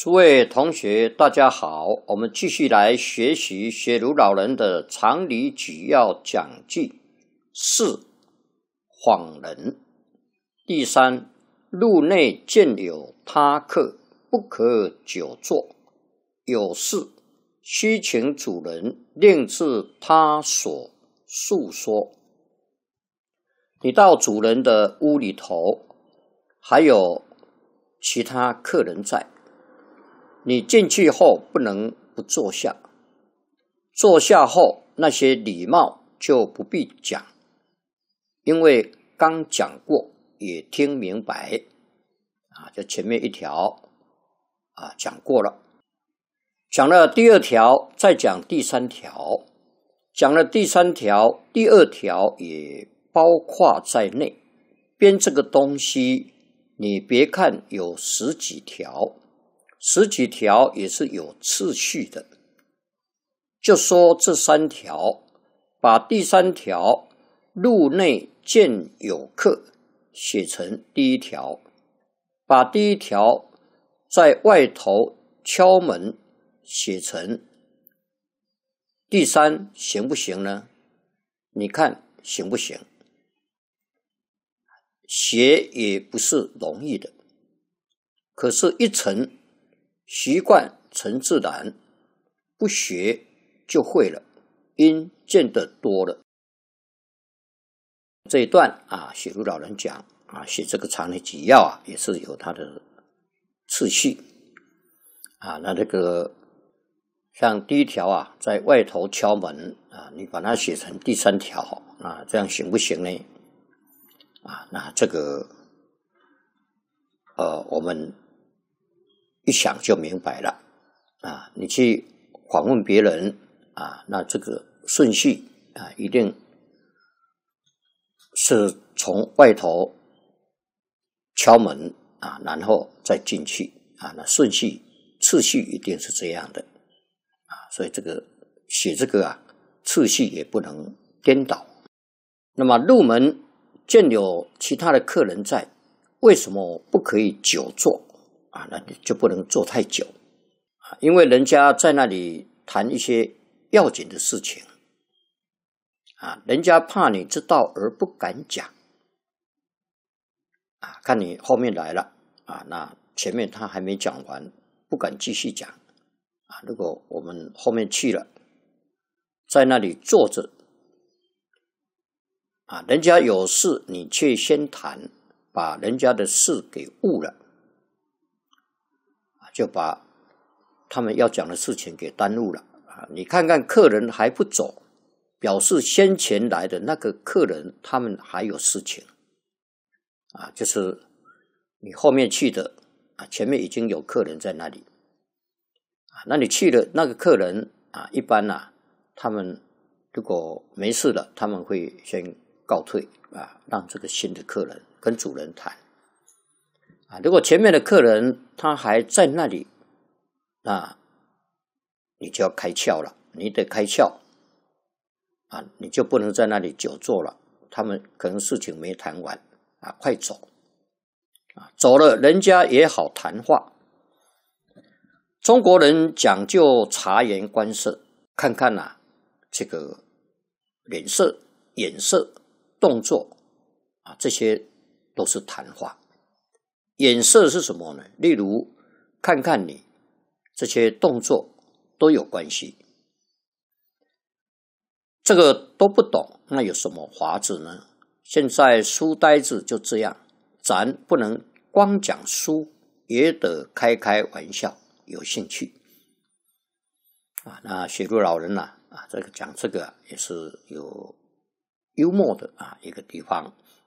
诸位同学，大家好，我们继续来学习学儒老人的常理举要讲记4访人。第3，入内见有他客，不可久坐，有事须请主人另至他所述说。你到主人的屋里头，还有其他客人在，你进去后不能不坐下，坐下后那些礼貌就不必讲，因为刚讲过也听明白就前面一条讲过了，讲了第2条，再讲第3条，讲了第3条，第2条也包括在内。编这个东西，你别看有10几条，10几条也是有次序的。就说这3条，把第3条入内见有客写成第1条，把第1条在外头敲门写成第3，行不行呢？你看行不行？写也不是容易的，可是一成习惯成自然，不学就会了，因见得多了。这一段写儒老人讲写这个常理举要也是有它的次序那这个像第1条在外头敲门你把它写成第3条这样行不行呢？那这个我们一想就明白了你去访问别人那这个顺序一定是从外头敲门然后再进去那顺序次序一定是这样的所以这个写这个次序也不能颠倒。那么入门见有其他的客人在，为什么不可以久坐那就不能坐太久因为人家在那里谈一些要紧的事情人家怕你知道而不敢讲看你后面来了那前面他还没讲完，不敢继续讲如果我们后面去了，在那里坐着人家有事你却先谈，把人家的事给误了就把他们要讲的事情给耽误了你看看客人还不走，表示先前来的那个客人他们还有事情就是你后面去的前面已经有客人在那里那你去了那个客人一般他们如果没事了，他们会先告退让这个新的客人跟主人谈如果前面的客人他还在那里，那你就要开窍了，你得开窍你就不能在那里久坐了，他们可能事情没谈完快走走了人家也好谈话。中国人讲究察言观色，看看这个脸色、眼色、动作这些都是谈话。眼色是什么呢？例如看看你这些动作都有关系，这个都不懂，那有什么法子呢？现在书呆子就这样，咱不能光讲书，也得开开玩笑，有兴趣那学儒老人这个讲这个也是有幽默的一个地方。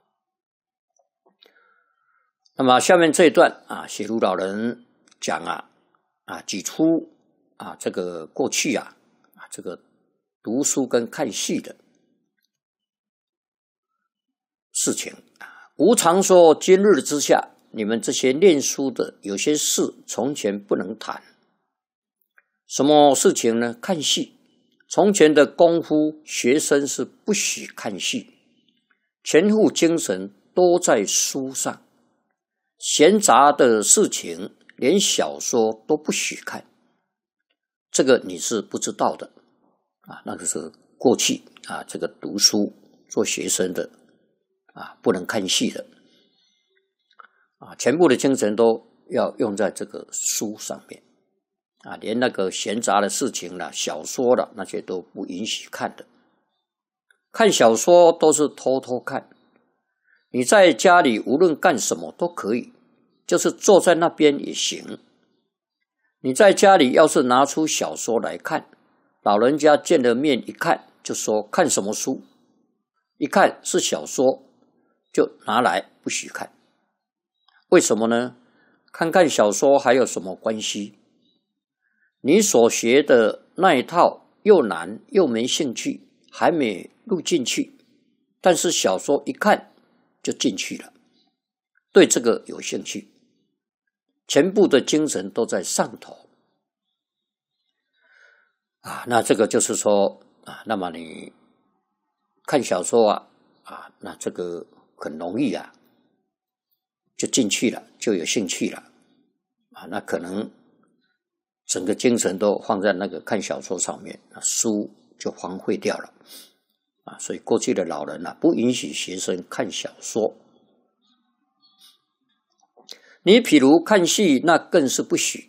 那么下面这一段学儒老人讲举出这个过去这个读书跟看戏的事情吾常说今日之下，你们这些念书的有些事从前不能谈。什么事情呢？看戏。从前的功夫，学生是不许看戏，全副精神都在书上，闲杂的事情连小说都不许看，这个你是不知道的啊。那个是过去啊，这个读书做学生的啊，不能看戏的啊，全部的精神都要用在这个书上面啊，连那个闲杂的事情啦、小说啦那些都不允许看的。看小说都是偷偷看，你在家里无论干什么都可以，就是坐在那边也行。你在家里要是拿出小说来看，老人家见了面一看就说看什么书，一看是小说就拿来不许看。为什么呢？看看小说还有什么关系？你所学的那一套又难又没兴趣，还没入进去，但是小说一看就进去了，对这个有兴趣，全部的精神都在上头啊。那这个就是说啊，那么你看小说啊，那这个很容易啊，就进去了，就有兴趣了啊。那可能整个精神都放在那个看小说上面，那书就荒废掉了啊。所以过去的老人啊，不允许学生看小说。你譬如看戏，那更是不许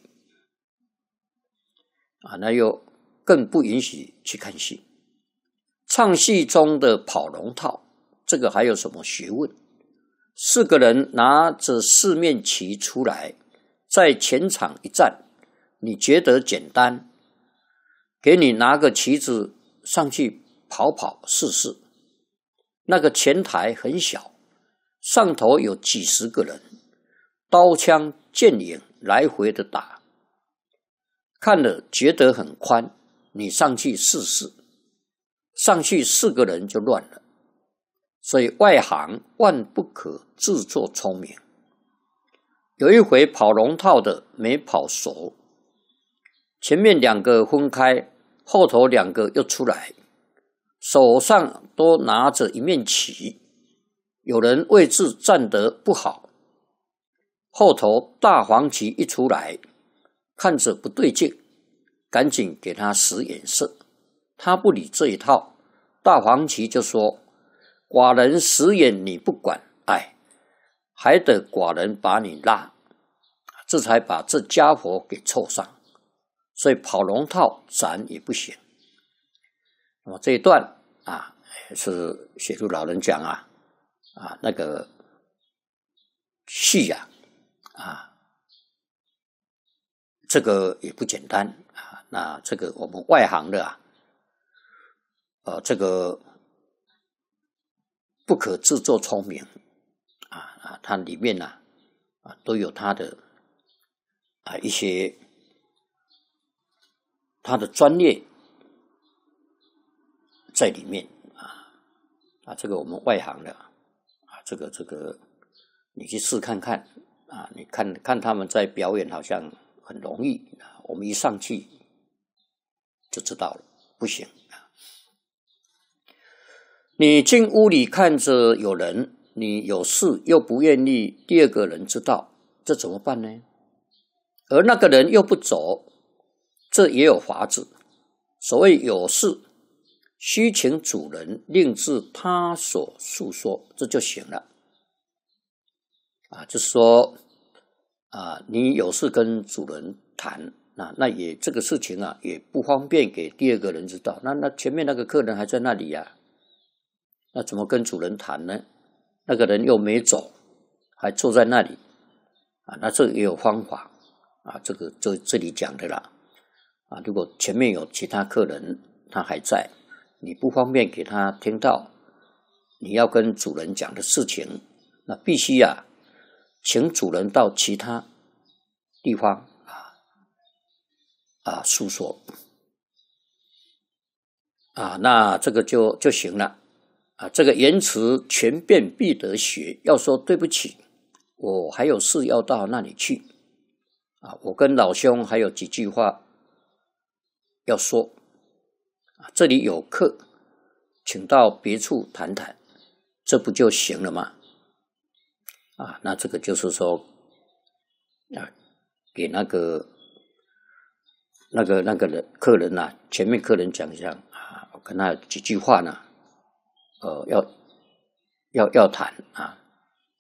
啊，那又更不允许去看戏。唱戏中的跑龙套，这个还有什么学问？4个人拿着4面旗出来，在前场一站，你觉得简单，给你拿个旗子上去跑跑试试。那个前台很小，上头有几十个人，刀枪剑影来回的打，看了觉得很宽，你上去试试，上去4个人就乱了。所以外行万不可自作聪明。有一回跑龙套的没跑熟，前面2个分开，后头2个又出来，手上都拿着一面旗，有人位置站得不好，后头大黄旗一出来，看着不对劲，赶紧给他使眼色。他不理这一套，大黄旗就说：寡人使眼你不管，哎，还得寡人把你拉，这才把这家伙给凑上。所以跑龙套斩也不行。那么这一段啊，是写出老人讲那个戏这个也不简单啊。那这个我们外行的这个不可自作聪明它里面都有它的一些它的专业在里面这个我们外行的这个你去试看看你看他们在表演好像很容易我们一上去就知道了，不行。你进屋里看着有人，你有事又不愿意第2个人知道，这怎么办呢？而那个人又不走，这也有法子。所谓有事须请主人另自他所述说，这就行了就是说你有事跟主人谈那也这个事情也不方便给第2个人知道，那前面那个客人还在那里那怎么跟主人谈呢？那个人又没走，还坐在那里那这也有方法这个就这里讲的啦如果前面有其他客人他还在，你不方便给他听到你要跟主人讲的事情，那必须请主人到其他地方诉说那这个就行了这个言辞权辩必得学，要说对不起，我还有事要到那里去我跟老兄还有几句话要说这里有客，请到别处谈谈，这不就行了吗那这个就是说给那个人客人呐，前面客人讲一下啊，我跟他几句话呢，要谈啊。